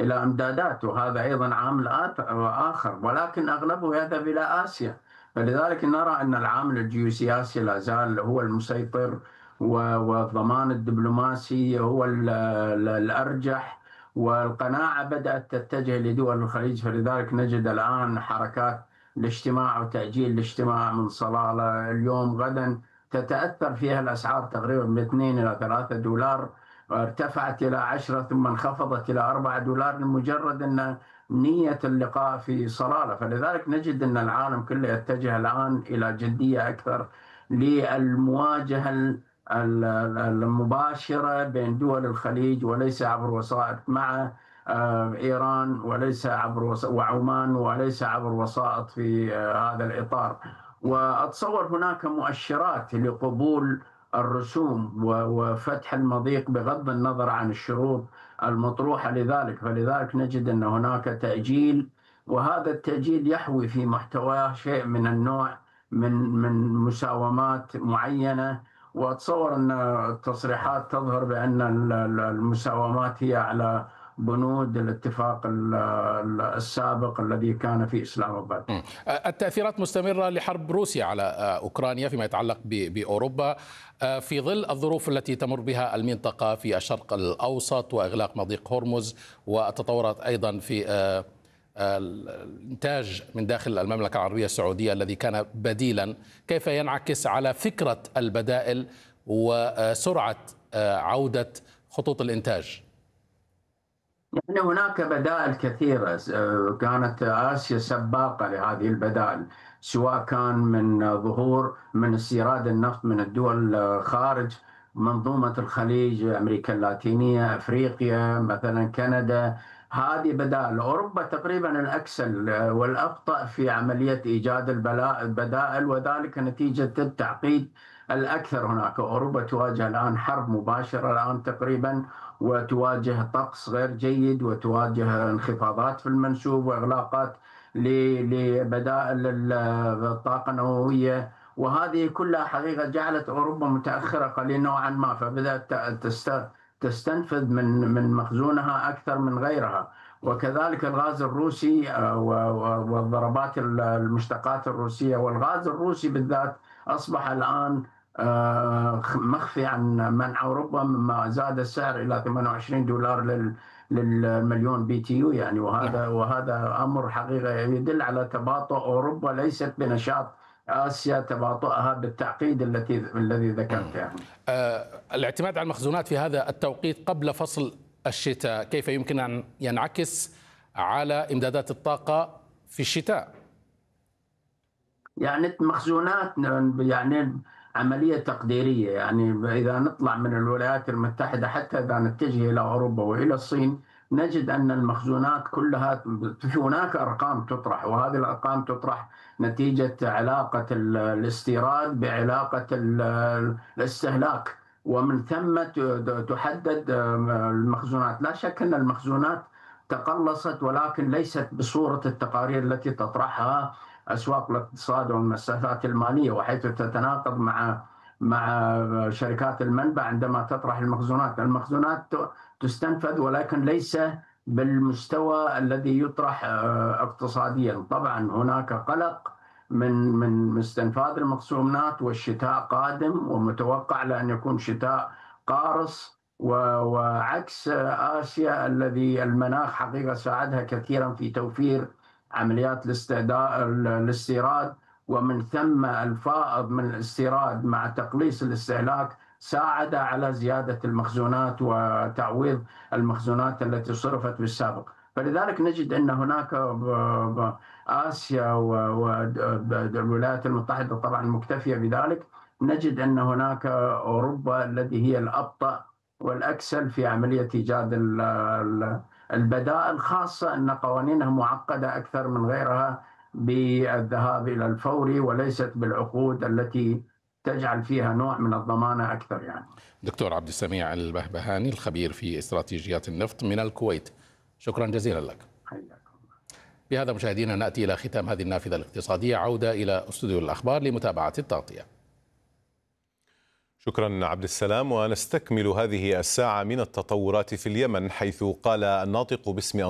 إلى إمدادات، وهذا أيضا عامل آخر، ولكن أغلبه يذهب إلى آسيا. فلذلك نرى أن العامل الجيوسياسي لا زال هو المسيطر، والضمان الدبلوماسي هو الأرجح، والقناعة بدأت تتجه لدول الخليج. فلذلك نجد الآن حركات الاجتماع وتأجيل الاجتماع من صلالة اليوم غدا، تتأثر فيها الأسعار تقريبا من 2 إلى 3 دولار، ارتفعت إلى 10 ثم انخفضت إلى 4 دولار لمجرد أن نية اللقاء في صلالة. فلذلك نجد أن العالم كله يتجه الآن إلى جدية أكثر للمواجهة المباشرة بين دول الخليج، وليس عبر وسائط مع إيران، وليس عبر وعمان، وليس عبر وسائط في هذا الإطار. وأتصور هناك مؤشرات لقبول الرسوم وفتح المضيق بغض النظر عن الشروط المطروحة لذلك. فلذلك نجد أن هناك تأجيل، وهذا التأجيل يحوي في محتواه شيء من النوع من مساومات معينة. وأتصور أن التصريحات تظهر بأن المساومات هي على بنود الاتفاق السابق الذي كان في إسلام آباد. التأثيرات مستمرة لحرب روسيا على أوكرانيا فيما يتعلق بأوروبا في ظل الظروف التي تمر بها المنطقة في الشرق الأوسط وإغلاق مضيق هرمز، والتطورات أيضا في الإنتاج من داخل المملكة العربية السعودية الذي كان بديلا. كيف ينعكس على فكرة البدائل وسرعة عودة خطوط الإنتاج؟ يعني هناك بدائل كثيرة، كانت آسيا سباقة لهذه البدائل، سواء كان من ظهور من استيراد النفط من الدول خارج منظومة الخليج، أمريكا اللاتينية، أفريقيا مثلا، كندا. هذه بدائل. أوروبا تقريبا الأكسل والأبطأ في عملية إيجاد البدائل، وذلك نتيجة التعقيد الأكثر. هناك أوروبا تواجه الآن حرب مباشرة الآن تقريبا، وتواجه طقس غير جيد، وتواجه انخفاضات في المنسوب وإغلاقات لبدائل الطاقة النووية، وهذه كلها حقيقة جعلت أوروبا متأخرة قليلا نوعا ما، فبدأت تستنفذ من مخزونها أكثر من غيرها. وكذلك الغاز الروسي والضربات المشتقات الروسية، والغاز الروسي بالذات أصبح الآن مخفي عن منع أوروبا، مما زاد السعر إلى 28 دولار للمليون بي تي يو يعني. وهذا أمر حقيقة يدل على تباطؤ أوروبا، ليست بنشاط آسيا تباطؤها بالتعقيد الذي ذكرته يعني. الاعتماد على المخزونات في هذا التوقيت قبل فصل الشتاء كيف يمكن أن ينعكس على إمدادات الطاقة في الشتاء؟ يعني مخزونات يعني عملية تقديرية، يعني إذا نطلع من الولايات المتحدة حتى إذا نتجه إلى أوروبا وإلى الصين، نجد أن المخزونات كلها هناك أرقام تطرح، وهذه الأرقام تطرح نتيجة علاقة الاستيراد بعلاقة الاستهلاك، ومن ثم تحدد المخزونات. لا شك أن المخزونات تقلصت، ولكن ليست بصورة التقارير التي تطرحها أسواق الاقتصاد والمؤسسات المالية، وحيث تتناقض مع شركات المنبع عندما تطرح المخزونات. المخزونات تستنفذ، ولكن ليس بالمستوى الذي يطرح اقتصاديا. طبعا هناك قلق من استنفاذ المخزونات، والشتاء قادم ومتوقع لأن يكون شتاء قارس، وعكس آسيا الذي المناخ حقيقة ساعدها كثيرا في توفير عمليات الاستيراد، ومن ثم الفائض من الاستيراد مع تقليص الاستهلاك ساعد على زيادة المخزونات وتعويض المخزونات التي صرفت بالسابق. فلذلك نجد أن هناك آسيا والولايات المتحدة طبعا مكتفية بذلك، نجد أن هناك أوروبا التي هي الأبطأ والأكسل في عملية إيجاد البدائل، خاصة أن قوانينها معقدة أكثر من غيرها بالذهاب إلى الفوري، وليست بالعقود التي تجعل فيها نوع من الضمانة أكثر يعني. دكتور عبد السميع البهبهاني الخبير في استراتيجيات النفط من الكويت، شكرا جزيلا لك. بهذا مشاهدينا نأتي إلى ختام هذه النافذة الاقتصادية. عودة إلى استوديو الأخبار لمتابعة التغطية. شكرا عبد السلام، ونستكمل هذه الساعة من التطورات في اليمن، حيث قال الناطق باسم